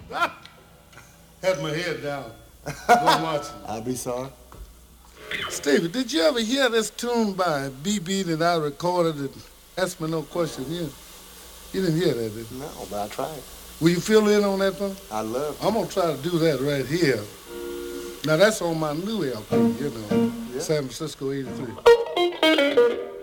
Had my head down. Go watching. I'll be sorry. Stevie, did you ever hear this tune by BB that I recorded and asked me no question here? You didn't hear that, did you? No, but I tried. Will you fill in on that one? I love I'm going to try to do that right here. Now, that's on my new LP, Yeah. San Francisco 83.